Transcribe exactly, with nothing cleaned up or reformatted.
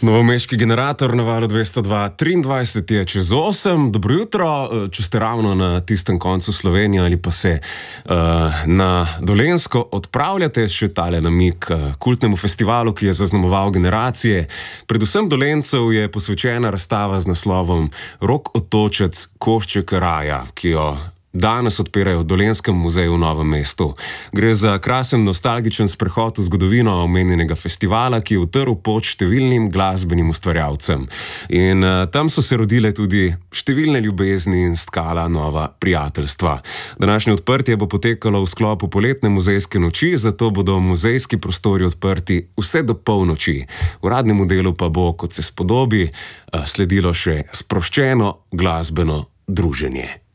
Novomeški generator na valu dvesto dva triindvajset je čez osem. Dobro jutro, če ste ravno na tistem koncu Slovenije ali pa se uh, na Dolenjsko odpravljate, še tale namig uh, kultnemu festivalu, ki je zaznamoval generacije. Predvsem Dolencev je posvečena razstava z naslovom Rok otočec košček raja, ki jo danes odpirajo v Dolenjskem muzeju v Novem mestu. Gre za krasen nostalgičen sprehod v zgodovino omenjenega festivala, ki je utrl pot številnim glasbenim ustvarjalcem. In uh, tam so se rodile tudi številne ljubezni in stkala nova prijateljstva. Današnje odprtje bo potekalo v sklopu poletne muzejske noči, zato bodo muzejski prostori odprti vse do polnoči. Uradnemu delu pa bo, kot se spodobi, uh, sledilo še sproščeno glasbeno druženje.